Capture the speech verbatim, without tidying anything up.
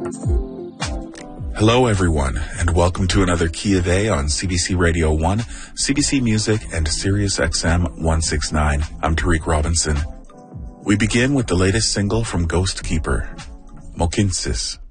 Hello, everyone, and welcome to another Kia Day on C B C Radio one, C B C Music, and Sirius X M one sixty-nine. I'm Tariq Robinson. We begin with the latest single from Ghost Keeper, Mokinsis.